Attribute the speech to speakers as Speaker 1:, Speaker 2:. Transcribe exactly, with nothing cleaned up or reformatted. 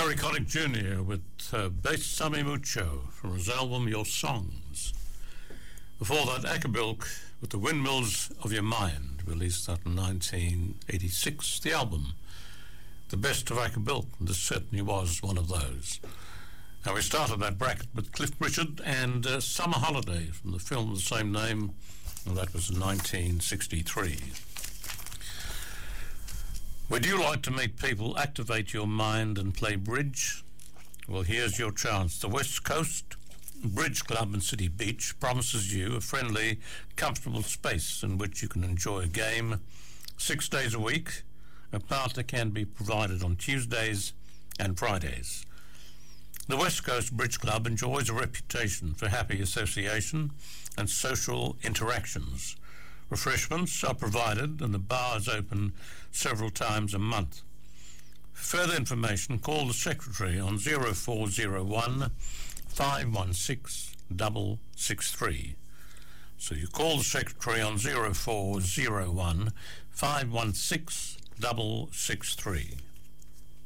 Speaker 1: Harry Connick Junior with uh, Besame Mucho from his album Your Songs. Before that, Acapulco with The Windmills of Your Mind, released that in nineteen eighty-six, the album The Best of Acapulco, and this certainly was one of those. Now, we started that bracket with Cliff Richard and uh, Summer Holiday from the film of the same name, and that was in nineteen sixty-three. Would you like to make people activate your mind and play bridge? Well, here's your chance. The West Coast Bridge Club in City Beach promises you a friendly, comfortable space in which you can enjoy a game six days a week. A partner can be provided on Tuesdays and Fridays. The West Coast Bridge Club enjoys a reputation for happy association and social interactions. Refreshments are provided and the bar is open several times a month. For further information, call the secretary on zero four zero one, five one six, six six three. So you call the secretary on zero four zero one, five one six, six six three.